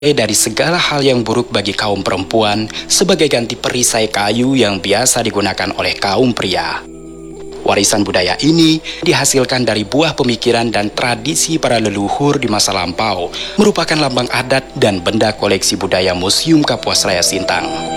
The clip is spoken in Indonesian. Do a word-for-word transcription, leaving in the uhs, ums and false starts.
dari segala hal yang buruk bagi kaum perempuan sebagai ganti perisai kayu yang biasa digunakan oleh kaum pria. Warisan budaya ini dihasilkan dari buah pemikiran dan tradisi para leluhur di masa lampau, merupakan lambang adat dan benda koleksi budaya Museum Kapuas Raya Sintang.